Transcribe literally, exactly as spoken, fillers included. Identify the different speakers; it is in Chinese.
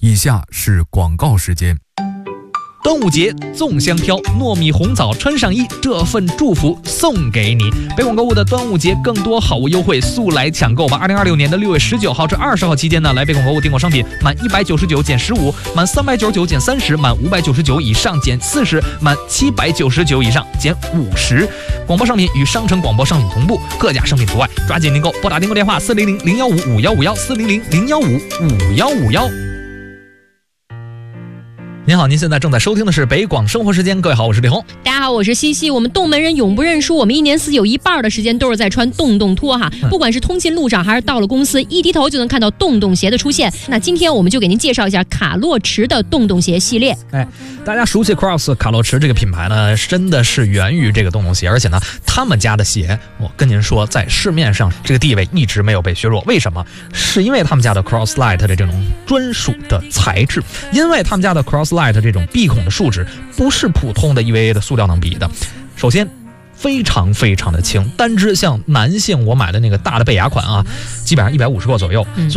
Speaker 1: 以下是广告时间。
Speaker 2: 端午节粽香飘，糯米红枣穿上衣，这份祝福送给你。北广购物的端午节更多好物优惠，速来抢购吧！二零二六年的六月十九号至二十号期间呢，来北广购物订购商品，满一百九十九减十五，满三百九十九减三十，满五百九十九以上减四十，满七百九十九以上减五十。广播商品与商城广播商品同步，各家商品除外。抓紧订购，拨打订购电话四零零零幺五五幺五幺四零零零幺五五幺五幺。您好，您现在正在收听的是北广生活时间。各位好，我是李红。
Speaker 3: 大家好，我是西西。我们洞门人永不认输，我们一年四季有一半的时间都是在穿洞洞拖哈、嗯。不管是通勤路上还是到了公司，一低头就能看到洞洞鞋的出现。那今天我们就给您介绍一下卡洛驰的洞洞鞋系列。
Speaker 2: 哎，大家熟悉 Crocs 卡洛驰这个品牌呢，真的是源于这个洞洞鞋，而且呢，他们家的鞋，我跟您说，在市面上这个地位一直没有被削弱。为什么？是因为他们家的 Crocs Light 的这种专属的材质，因为他们家的 Crocs Light 这种闭孔的树脂不是普通的 E V A 的塑料能比的。首先非常非常的轻，单只像男性我买的那个大的贝牙款啊，基本上一百五十克左右、嗯、